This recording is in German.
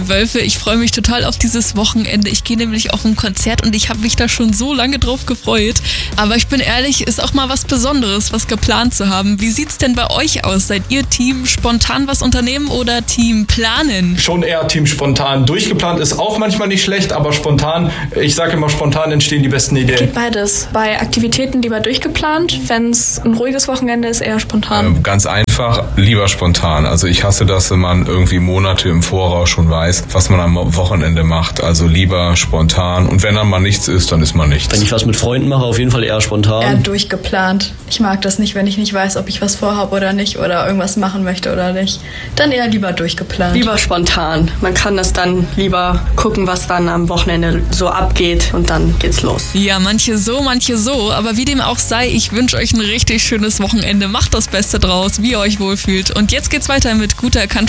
Wölfe, ich freue mich total auf dieses Wochenende. Ich gehe nämlich auf ein Konzert und ich habe mich da schon so lange drauf gefreut. Aber ich bin ehrlich, ist auch mal was Besonderes, was geplant zu haben. Wie sieht's denn bei euch aus? Seid ihr Team spontan was unternehmen oder Team planen? Schon eher Team spontan. Durchgeplant ist auch manchmal nicht schlecht, aber spontan, ich sage immer, spontan entstehen die besten Ideen. Geht beides. Bei Aktivitäten lieber durchgeplant, wenn es ein ruhiges Wochenende ist, eher spontan. Ganz einfach, lieber spontan. Also ich hasse das, wenn man irgendwie Monate im Voraus schon weiß, was man am Wochenende macht. Also lieber spontan. Und wenn dann mal nichts ist, dann ist mal nichts. Wenn ich was mit Freunden mache, auf jeden Fall eher spontan. Eher durchgeplant. Ich mag das nicht, wenn ich nicht weiß, ob ich was vorhabe oder nicht oder irgendwas machen möchte oder nicht. Dann eher lieber durchgeplant. Lieber spontan. Man kann das dann lieber gucken, was dann am Wochenende so abgeht und dann geht's los. Ja, manche so, aber wie dem auch sei, ich wünsche euch ein richtig schönes Wochenende. Macht das Beste draus, wie ihr euch wohlfühlt. Und jetzt geht's weiter mit Guter Country.